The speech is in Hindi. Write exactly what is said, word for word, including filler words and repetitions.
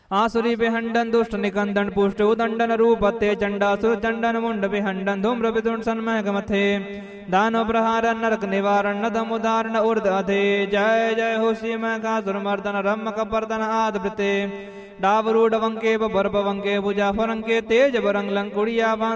आसुरी विहंडन दुष्ट निकंदन पुष्ट उदंडन रूपते चंडासुर चंडन मुंड विहंडन धूम्र विदुन सन्महगमथे दानो प्रहारन नरक निवारण नदम उदारण उर्द अधे जय जय हो श्री मकासुर मर्दन रम कपर्दन आदवृते डावरूढ़ वंके बर्भ वंके भुजा फरंके तेज बरंग लंकुड़िया